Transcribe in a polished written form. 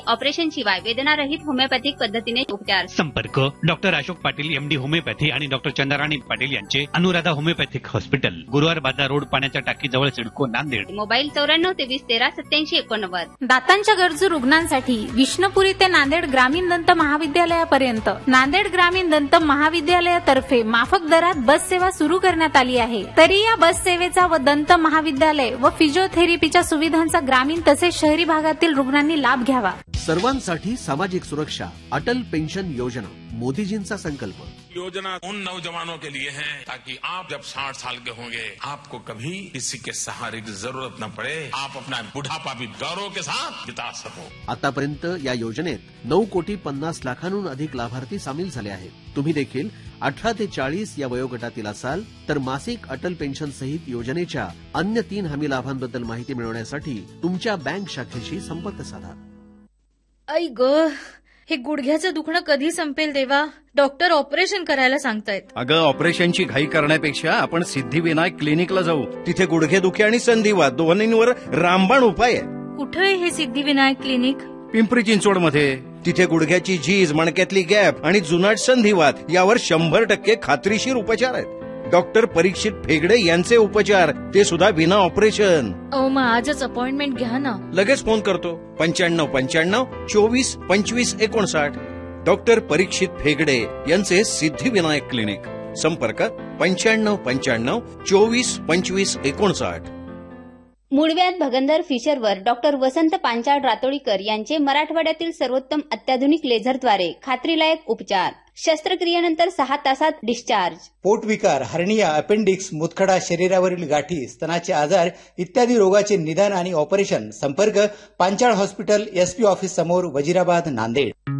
Operation शिवाय वेदनारहित homeopathic पद्धतीने उपचार. संपर्क doctor Ashok Patil MD homeopathy आणि डॉक्टर चंद्राराणी पाटील यांचे अनुराधा होमिओपॅथिक हॉस्पिटल, गुरुवार बाजार रोड, पाण्याच्या टाकी जवळ, सिडको, नांदेड. मोबाईल 9423138789. दातांच्या गरजू रुग्णांसाठी विष्णुपुरी ते नांदेड ग्रामीण दंत महाविद्यालयापर्यंत नांदेड ग्रामीण दंत महाविद्यालयातर्फे माफक दरात बस सेवा सुरू करण्यात आली आहे. तरी या बस सेवेचा व दंत महाविद्यालय व फिजिओथेरपीच्या सुविधांचा ग्रामीण तसेच शहरी भागातील रुग्णांनी लाभ घ्यावा. सर्वांसाठी सामाजिक सुरक्षा, अटल पेन्शन योजना, मोदीजींचा संकल्प. योजना उन नौजवानों के लिए है ताकि आप जब 60 साल के होंगे आपको कभी किसी के सहारे की जरूरत न पड़े, आप अपना बुढ़ापा भी गौरव के साथ बिता सको. आतापर्यंत या योजनेत 9,50,00,000 अधिक लाभार्थी सामील झाले आहेत. तुम्ही देखील 18 ते 40 या वयोगटातील असाल तर मासिक अटल पेन्शन सहित योजनेच्या अन्य 3 हमी लाभांबद्दल माहिती मिळवण्यासाठी तुमच्या बँक शाखेशी संपर्क साधा. आई ग, हे गुडघ्याचं दुखणं कधी संपेल देवा? डॉक्टर ऑपरेशन करायला सांगतायत. अगं, ऑपरेशनची घाई करण्यापेक्षा आपण सिद्धिविनायक क्लिनिकला जाऊ. तिथे गुडघेदुखी आणि संधिवात दोन्हींवर रामबाण उपाय आहे. कुठे आहे हे सिद्धिविनायक क्लिनिक? पिंपरी चिंचवडमध्ये. तिथे गुडघ्याची झीज, मणक्यातली गॅप आणि जुनाट संधिवात यावर 100% खात्रीशीर उपचार आहेत. डॉक्टर परीक्षित फेगडे यांचे उपचार, ते सुद्धा विना ऑपरेशन. मग आजच अपॉइंटमेंट घ्या ना. लगेच फोन करतो. 9595 24 25 59. डॉक्टर परीक्षित फेगडे यांचे सिद्धिविनायक क्लिनिक. संपर्क 9595 24 25 59. मूळव्याध भगंदर फिशरवर डॉक्टर वसंत पांचाळ रातोळीकर यांचे मराठवाड्यातील सर्वोत्तम अत्याधुनिक लेझरद्वारे खात्रीलायक उपचार. शस्त्रक्रियेनंतर 6 तासात डिस्चार्ज. पोटविकार, हर्निया, अपेंडिक्स, मुतखडा, शरीरावरील गाठी, स्तनाचे आजार इत्यादी रोगाचे निदान आणि ऑपरेशन. संपर्क पांचाळ हॉस्पिटल, SP ऑफिस समोर, वजिराबाद, नांदेड.